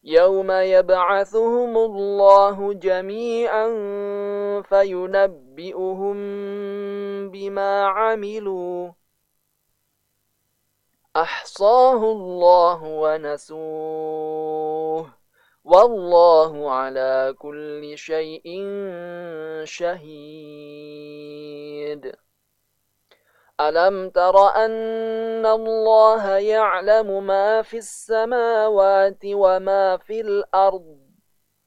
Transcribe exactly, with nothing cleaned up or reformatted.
يوم يبعثهم الله جميعا فينبئهم بما عملوا أحصاه الله ونسوه والله على كل شيء شهيد. ألم تر أن الله يعلم ما في السماوات وما في الأرض